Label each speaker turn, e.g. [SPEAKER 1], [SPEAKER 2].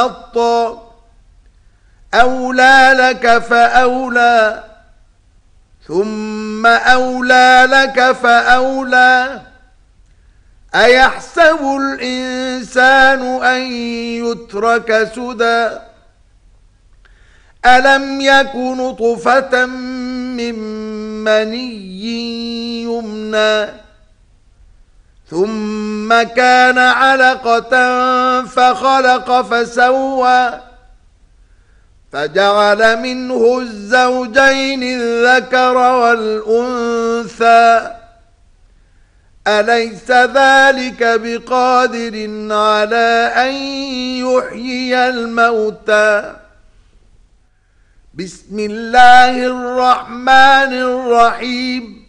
[SPEAKER 1] أولى لك فأولى ثم أولى لك فأولى أيحسب الإنسان أن يترك سدى ألم يك نطفة من مني يمنى ثم كان علقة فخلق فسوى فجعل منه الزوجين الذكر والأنثى أليس ذلك بقادر على أن يحيي الموتى بسم الله الرحمن الرحيم